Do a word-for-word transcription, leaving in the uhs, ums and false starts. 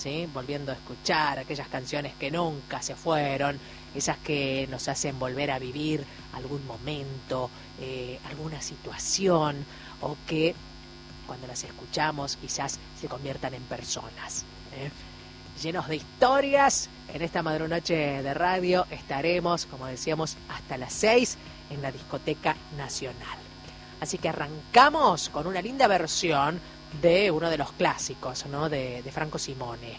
¿sí? Volviendo a escuchar aquellas canciones que nunca se fueron, esas que nos hacen volver a vivir algún momento, eh, alguna situación, o que cuando las escuchamos quizás se conviertan en personas, ¿eh? Llenos de historias. En esta madrunoche de radio estaremos, como decíamos, hasta las seis en la Discoteca Nacional. Así que arrancamos con una linda versión de uno de los clásicos, ¿no? de, de Franco Simone.